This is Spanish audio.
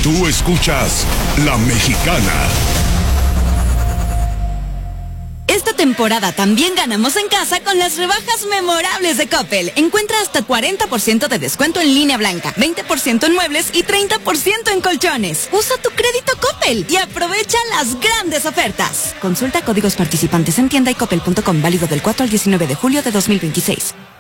Tú escuchas La Mexicana. Esta temporada también ganamos en casa con las rebajas memorables de Coppel. Encuentra hasta 40% de descuento en línea blanca, 20% en muebles y 30% en colchones. Usa tu crédito Coppel y aprovecha las grandes ofertas. Consulta códigos participantes en tienda y coppel.com, válido del 4 al 19 de julio de 2026.